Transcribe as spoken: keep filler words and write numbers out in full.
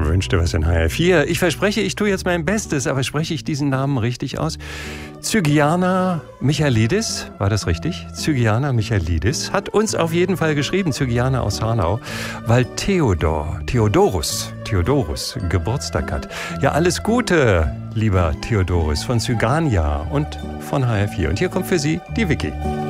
wünscht dir was in H R vier. Ich verspreche, ich tue jetzt mein Bestes, aber spreche ich diesen Namen richtig aus? Zygiana Michalidis, war das richtig? Zygiana Michalidis hat uns auf jeden Fall geschrieben, Zygiana aus Hanau, weil Theodor, Theodorus, Theodorus Geburtstag hat. Ja, alles Gute, lieber Theodorus von Zygania und von H R vier. Und hier kommt für Sie die Vicky.